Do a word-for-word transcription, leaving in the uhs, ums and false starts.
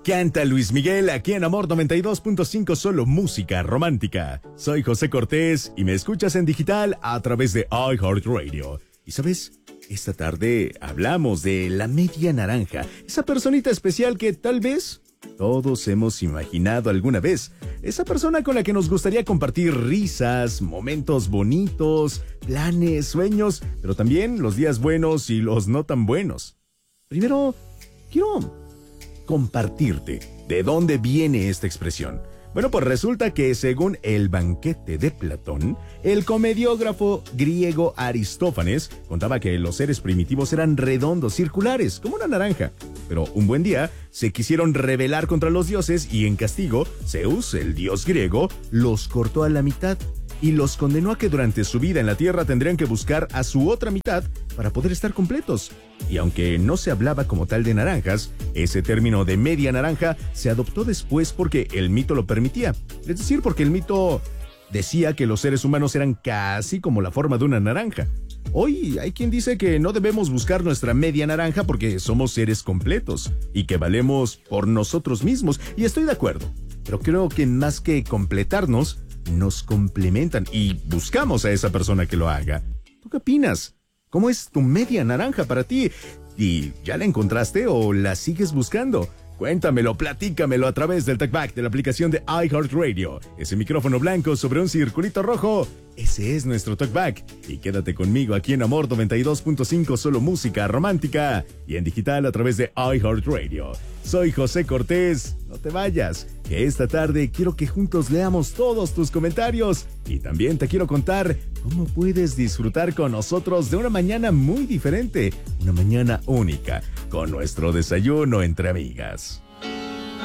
Canta Luis Miguel aquí en Amor noventa y dos punto cinco, solo música romántica. Soy José Cortés y me escuchas en digital a través de iHeartRadio. ¿Y sabes? Esta tarde hablamos de la media naranja, esa personita especial que tal vez todos hemos imaginado alguna vez. Esa persona con la que nos gustaría compartir risas, momentos bonitos, planes, sueños, pero también los días buenos y los no tan buenos. Primero, quiero compartirte de dónde viene esta expresión. Bueno, pues resulta que según el banquete de Platón, el comediógrafo griego Aristófanes contaba que los seres primitivos eran redondos, circulares, como una naranja. Pero un buen día se quisieron rebelar contra los dioses y en castigo, Zeus, el dios griego, los cortó a la mitad y los condenó a que durante su vida en la tierra tendrían que buscar a su otra mitad para poder estar completos. Y aunque no se hablaba como tal de naranjas, ese término de media naranja se adoptó después porque el mito lo permitía. Es decir, porque el mito decía que los seres humanos eran casi como la forma de una naranja. Hoy hay quien dice que no debemos buscar nuestra media naranja porque somos seres completos y que valemos por nosotros mismos. Y estoy de acuerdo, pero creo que más que completarnos, nos complementan y buscamos a esa persona que lo haga. ¿Tú qué opinas? ¿Cómo es tu media naranja para ti? ¿Y ya la encontraste o la sigues buscando? Cuéntamelo, platícamelo a través del TalkBack de la aplicación de iHeartRadio. Ese micrófono blanco sobre un circulito rojo, ese es nuestro TalkBack. Y quédate conmigo aquí en Amor noventa y dos punto cinco, solo música romántica. Y en digital a través de iHeartRadio. Soy José Cortés, no te vayas, que esta tarde quiero que juntos leamos todos tus comentarios. Y también te quiero contar cómo puedes disfrutar con nosotros de una mañana muy diferente, una mañana única, con nuestro desayuno entre amigas.